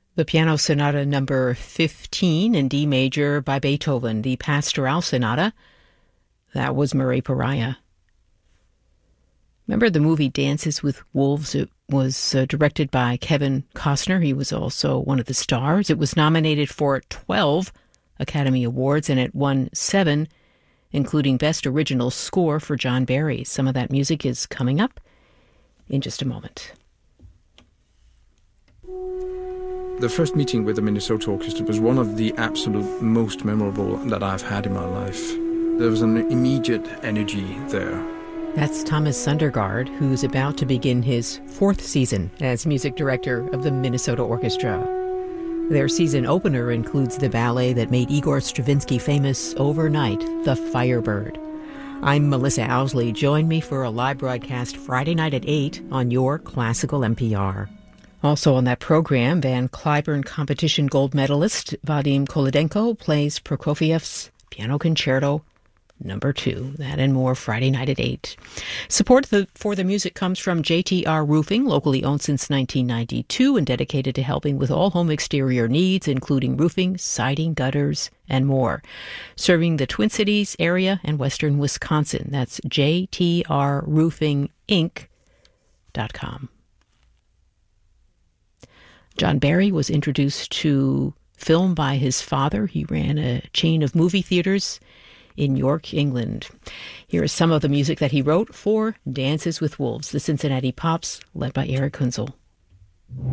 The Piano Sonata number 15 in D major by Beethoven, the Pastoral Sonata. That was Murray Pariah. Remember the movie Dances with Wolves? It was directed by Kevin Costner. He was also one of the stars. It was nominated for 12 Academy Awards, and it won 7, including Best Original Score for John Barry. Some of that music is coming up in just a moment. The first meeting with the Minnesota Orchestra was one of the absolute most memorable that I've had in my life. There was an immediate energy there. That's Thomas Sundergaard, who's about to begin his 4th season as music director of the Minnesota Orchestra. Their season opener includes the ballet that made Igor Stravinsky famous overnight, The Firebird. I'm Melissa Owsley. Join me for a live broadcast Friday night at 8 on your Classical NPR. Also on that program, Van Cliburn competition gold medalist Vadim Kolodenko plays Prokofiev's Piano Concerto Number 2. That and more Friday night at 8. Support for the music comes from JTR Roofing, locally owned since 1992 and dedicated to helping with all home exterior needs, including roofing, siding, gutters, and more. Serving the Twin Cities area and western Wisconsin. That's jtrroofinginc.com. John Barry was introduced to film by his father. He ran a chain of movie theaters in York, England. Here is some of the music that he wrote for Dances with Wolves, the Cincinnati Pops, led by Eric Kunzel.